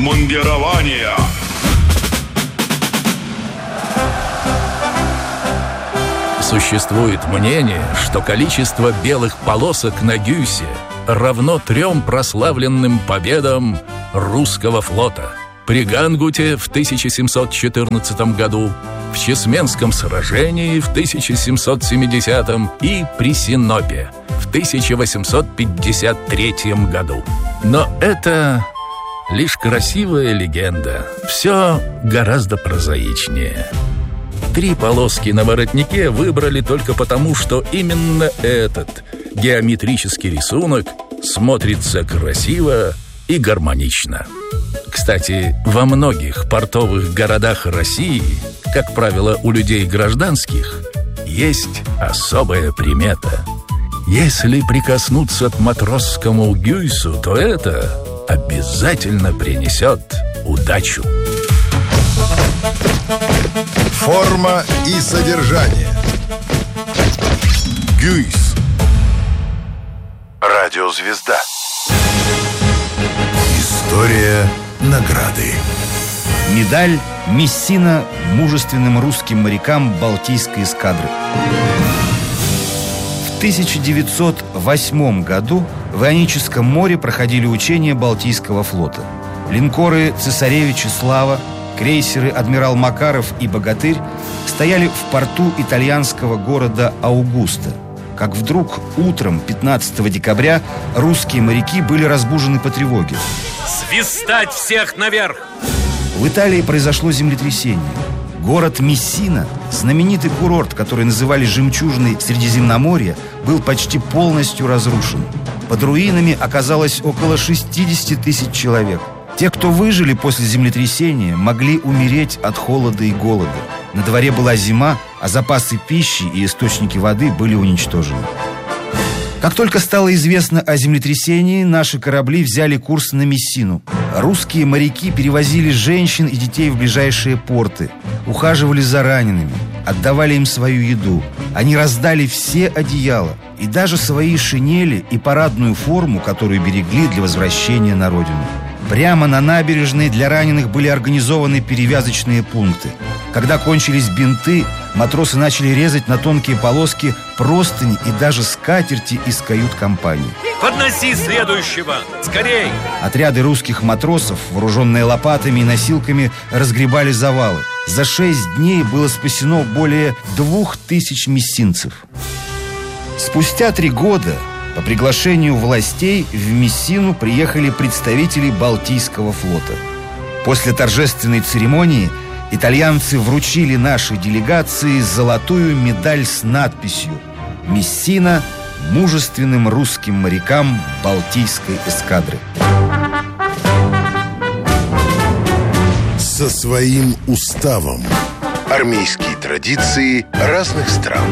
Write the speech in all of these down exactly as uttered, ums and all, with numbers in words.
обмундирования. Существует мнение, что количество белых полосок на Гюйсе равно трем прославленным победам русского флота. При Гангуте в тысяча семьсот четырнадцатом году, в Чесменском сражении в тысяча семьсот семидесятом и при Синопе в тысяча восемьсот пятьдесят третьем году. Но это лишь красивая легенда. Все гораздо прозаичнее. Три полоски на воротнике выбрали только потому, что именно этот геометрический рисунок смотрится красиво и гармонично. Кстати, во многих портовых городах России, как правило, у людей гражданских, есть особая примета. Если прикоснуться к матросскому Гюйсу, то это обязательно принесет удачу. Форма и содержание. Гюйс. Радиозвезда. История награды. Медаль Мессина мужественным русским морякам Балтийской эскадры. В тысяча девятьсот восьмом году в Ионическом море проходили учения Балтийского флота. Линкоры «Цесаревич» и «Слава», крейсеры «Адмирал Макаров» и «Богатырь» стояли в порту итальянского города Аугуста. Как вдруг утром пятнадцатого декабря русские моряки были разбужены по тревоге. «Свистать всех наверх!» В Италии произошло землетрясение. Город Мессина, знаменитый курорт, который называли «Жемчужиной Средиземноморья», был почти полностью разрушен. Под руинами оказалось около шестидесяти тысяч человек. Те, кто выжили после землетрясения, могли умереть от холода и голода. На дворе была зима, а запасы пищи и источники воды были уничтожены. Как только стало известно о землетрясении, наши корабли взяли курс на Мессину. Русские моряки перевозили женщин и детей в ближайшие порты, ухаживали за ранеными, отдавали им свою еду. Они раздали все одеяла и даже свои шинели и парадную форму, которую берегли для возвращения на родину. Прямо на набережной для раненых были организованы перевязочные пункты. Когда кончились бинты, матросы начали резать на тонкие полоски простыни и даже скатерти из кают-компании. Подноси следующего! Скорей! Отряды русских матросов, вооруженные лопатами и носилками, разгребали завалы. За шесть дней было спасено более двух тысяч мессинцев. Спустя три года по приглашению властей в Мессину приехали представители Балтийского флота. После торжественной церемонии итальянцы вручили нашей делегации золотую медаль с надписью «Мессина мужественным русским морякам Балтийской эскадры». Со своим уставом. Армейские традиции разных стран.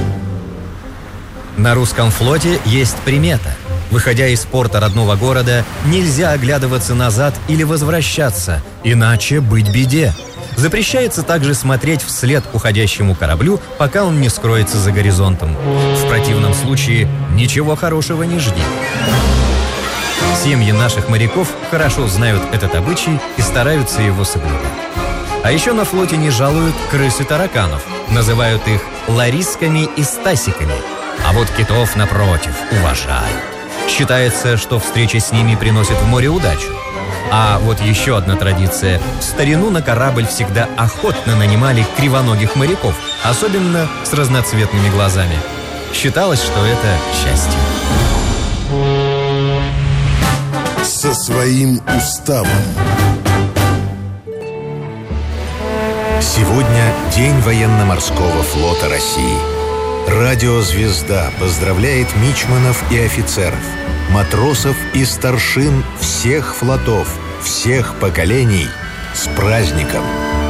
На русском флоте есть примета. Выходя из порта родного города, нельзя оглядываться назад или возвращаться, иначе быть беде. Запрещается также смотреть вслед уходящему кораблю, пока он не скроется за горизонтом. В противном случае ничего хорошего не жди. Семьи наших моряков хорошо знают этот обычай и стараются его соблюдать. А еще на флоте не жалуют крыс и тараканов. Называют их ларисками и стасиками. А вот китов, напротив, уважают. Считается, что встреча с ними приносит в море удачу. А вот еще одна традиция. В старину на корабль всегда охотно нанимали кривоногих моряков, особенно с разноцветными глазами. Считалось, что это счастье. Со своим уставом. Сегодня День военно-морского флота России. Радиозвезда поздравляет мичманов и офицеров, матросов и старшин всех флотов, всех поколений с праздником!